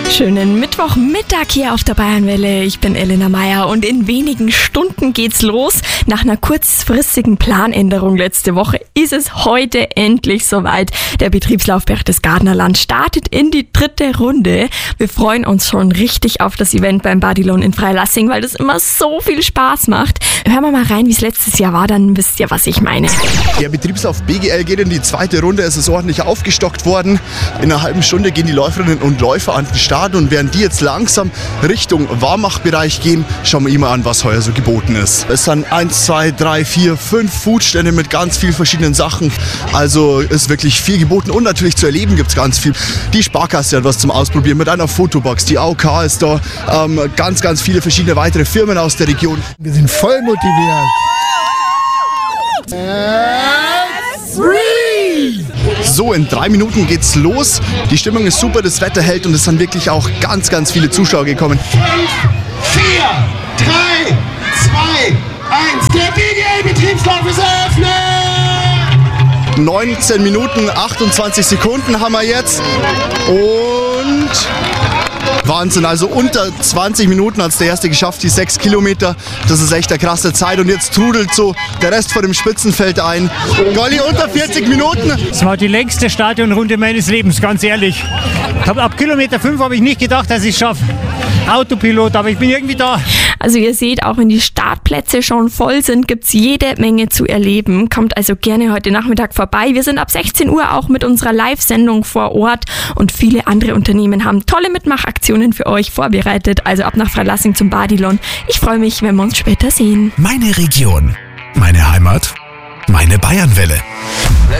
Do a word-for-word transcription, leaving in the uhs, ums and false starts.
Schönen Mittwochmittag hier auf der Bayernwelle. Ich bin Elena Meyer und in wenigen Stunden geht's los. Nach einer kurzfristigen Planänderung letzte Woche ist es heute endlich soweit. Der Betriebslauf Berchtesgadener Land startet in die dritte Runde. Wir freuen uns schon richtig auf das Event beim Badilon in Freilassing, weil das immer so viel Spaß macht. Hören wir mal rein, wie es letztes Jahr war, dann wisst ihr, was ich meine. Der Betriebslauf B G L geht in die zweite Runde. Es ist ordentlich aufgestockt worden. In einer halben Stunde gehen die Läuferinnen und Läufer an den Start. Und während die jetzt langsam Richtung Warmachbereich gehen, schauen wir immer an, was heuer so geboten ist. Es sind eins, zwei, drei, vier, fünf Foodstände mit ganz vielen verschiedenen Sachen. Also ist wirklich viel geboten. Und natürlich zu erleben gibt es ganz viel. Die Sparkasse hat was zum Ausprobieren mit einer Fotobox. Die A O K ist da. Ähm, ganz, ganz viele verschiedene weitere Firmen aus der Region. Wir sind voll motiviert. So, in drei Minuten geht's los. Die Stimmung ist super, das Wetter hält und es sind wirklich auch ganz, ganz viele Zuschauer gekommen. vier, drei, zwei, eins. Der B G L-Betriebslauf ist eröffnet! neunzehn Minuten, achtundzwanzig Sekunden haben wir jetzt. Und Wahnsinn, also unter zwanzig Minuten hat es der Erste geschafft, die sechs Kilometer. Das ist echt eine krasse Zeit und jetzt trudelt so der Rest vor dem Spitzenfeld ein. Golli, unter vierzig Minuten. Das war die längste Stadionrunde meines Lebens, ganz ehrlich. Ab, ab Kilometer fünf habe ich nicht gedacht, dass ich es schaffe. Autopilot, aber ich bin irgendwie da. Also ihr seht, auch wenn die Startplätze schon voll sind, gibt's jede Menge zu erleben. Kommt also gerne heute Nachmittag vorbei. Wir sind ab sechzehn Uhr auch mit unserer Live-Sendung vor Ort und viele andere Unternehmen haben tolle Mitmachaktionen für euch vorbereitet. Also ab nach Freilassing zum Badilon. Ich freue mich, wenn wir uns später sehen. Meine Region, meine Heimat, meine Bayernwelle.